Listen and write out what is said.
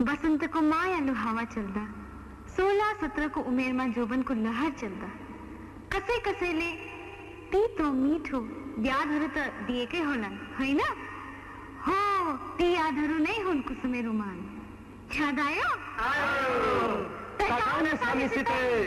बसंत को मायालु हवा चलदा 16-17 को उमेर में जोबन को लहर चलदा कसे कसेले ती तो मीठो यादहरू त दिएकै होलान् हैन हो ती यादहरू नै हुन् कुसुमे रुमाल याद आयो तकाउने समिसित